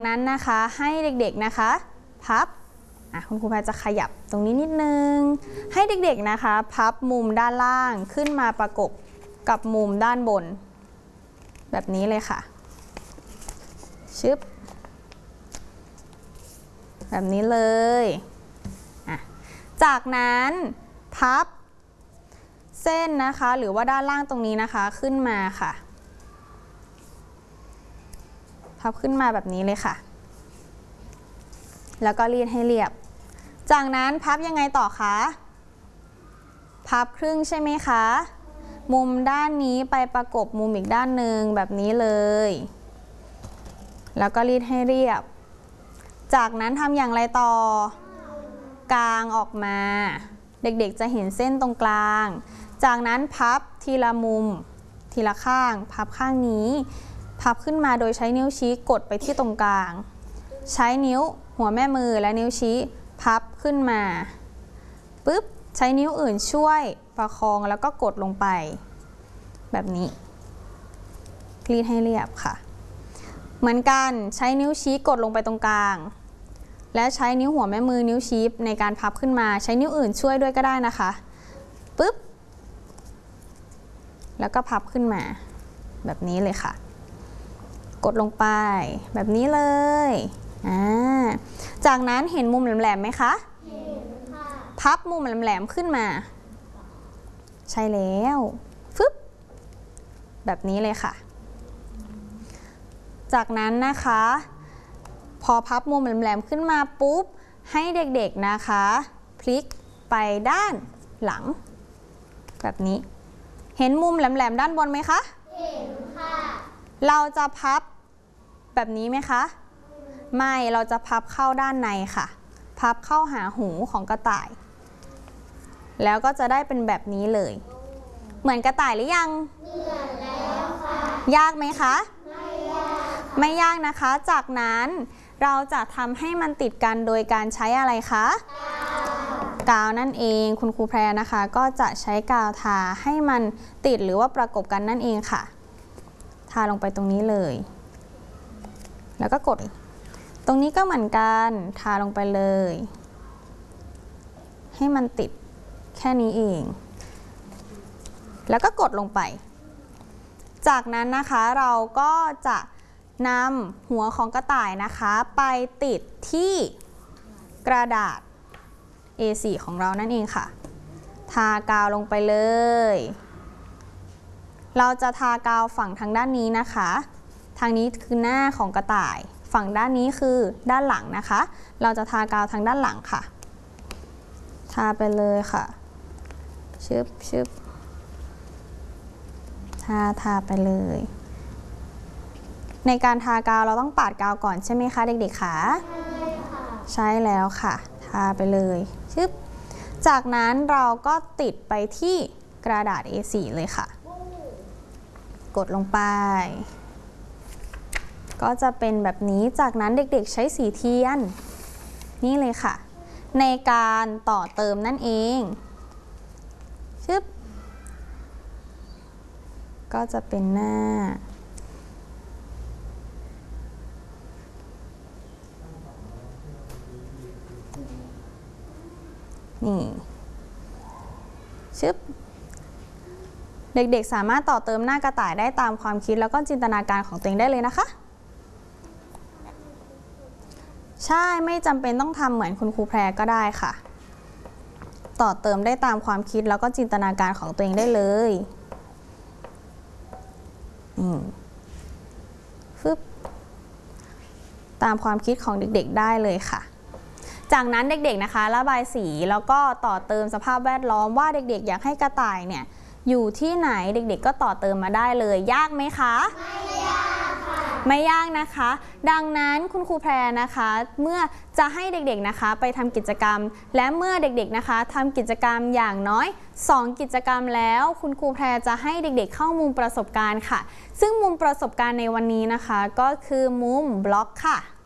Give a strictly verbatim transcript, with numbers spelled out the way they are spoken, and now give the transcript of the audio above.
นั้นนะคะให้เด็กๆนะคะพับคุณครูแพรจะขยับตรงนี้นิดนึงให้เด็กๆนะคะพับมุมด้านล่างขึ้นมาประกบกับมุมด้านบนแบบนี้เลยค่ะชึบแบบนี้เลยจากนั้นพับเส้นนะคะหรือว่าด้านล่างตรงนี้นะคะขึ้นมาค่ะพับขึ้นมาแบบนี้เลยค่ะแล้วก็รีดให้เรียบจากนั้นพับยังไงต่อคะพับครึ่งใช่ไหมคะมุมด้านนี้ไปประกบมุมอีกด้านหนึ่งแบบนี้เลยแล้วก็รีดให้เรียบจากนั้นทำอย่างไรต่อกางออกมาเด็กๆจะเห็นเส้นตรงกลางจากนั้นพับทีละมุมทีละข้างพับข้างนี้พับขึ้นมาโดยใช้นิ้วชี้กดไปที่ตรงกลางใช้นิ้วหัวแม่มือและนิ้วชี้พับขึ้นมาปุ๊บใช้นิ้วอื่นช่วยประคองแล้วก็กดลงไปแบบนี้รีดให้เรียบค่ะเหมือนกันใช้นิ้วชี้กดลงไปตรงกลางและใช้นิ้วหัวแม่มือนิ้วชี้ในการพับขึ้นมาใช้นิ้วอื่นช่วยด้วยก็ได้นะคะปุ๊บแล้วก็พับขึ้นมาแบบนี้เลยค่ะกดลงไปแบบนี้เลยอ่าจากนั้นเห็นมุมแหลมๆไหมคะเห็นค่ะพับมุมแหลมๆขึ้นมาใช่แล้วฟึบแบบนี้เลยค่ะจากนั้นนะคะพอพับมุมแหลมๆขึ้นมาปุ๊บให้เด็กๆนะคะพลิกไปด้านหลังแบบนี้เห็นมุมแหลมๆด้านบนไหมคะเห็นค่ะเราจะพับแบบนี้ไหมคะไม่เราจะพับเข้าด้านในค่ะพับเข้าหาหูของกระต่ายแล้วก็จะได้เป็นแบบนี้เลยเหมือนกระต่ายหรือยังเหมือนแล้วค่ะยากไหมคะไม่ยากไม่ยากนะคะจากนั้นเราจะทำให้มันติดกันโดยการใช้อะไรคะกาวนั่นเองคุณครูแพรนะคะก็จะใช้กาวทาให้มันติดหรือว่าประกบกันนั่นเองค่ะทาลงไปตรงนี้เลยแล้วก็กดตรงนี้ก็เหมือนกันทาลงไปเลยให้มันติดแค่นี้เองแล้วก็กดลงไปจากนั้นนะคะเราก็จะนำหัวของกระต่ายนะคะไปติดที่กระดาษ เอ โฟร์ ของเรานั่นเองค่ะทากาวลงไปเลยเราจะทากาวฝั่งทางด้านนี้นะคะทางนี้คือหน้าของกระต่ายฝั่งด้านนี้คือด้านหลังนะคะเราจะทากาวทางด้านหลังค่ะทาไปเลยค่ะชึบชึบทาทาไปเลยในการทากาวเราต้องปาดกาวก่อนใช่ไหมคะเด็กๆคะใช่ค่ะใช่แล้วค่ะทาไปเลยชึบจากนั้นเราก็ติดไปที่กระดาษ เอ โฟร์ เลยค่ะกดลงไปก็จะเป็นแบบนี้จากนั้นเด็กๆใช้สีเทียนนี่เลยค่ะในการต่อเติมนั่นเองชึบก็จะเป็นหน้านี่ชึบเด็กๆสามารถต่อเติมหน้ากระต่ายได้ตามความคิดแล้วก็จินตนาการของตัวเองได้เลยนะคะใช่ไม่จำเป็นต้องทำเหมือนคุณครูแพรก็ได้ค่ะต่อเติมได้ตามความคิดแล้วก็จินตนาการของตัวเองได้เลยอืมฟึบตามความคิดของเด็กๆได้เลยค่ะจากนั้นเด็กๆนะคะระบายสีแล้วก็ต่อเติมสภาพแวดล้อมว่าเด็กๆอยากให้กระต่ายเนี่ยอยู่ที่ไหนเด็กๆก็ต่อเติมมาได้เลยยากไหมคะไม่ยากค่ะไม่ยากนะคะดังนั้นคุณครูแพรนะคะเมื่อจะให้เด็กๆนะคะไปทำกิจกรรมและเมื่อเด็กๆนะคะทำกิจกรรมอย่างน้อยสองกิจกรรมแล้วคุณครูแพรจะให้เด็กๆเข้ามุมประสบการณ์ค่ะซึ่งมุมประสบการณ์ในวันนี้นะคะก็คือมุมบล็อกค่ะ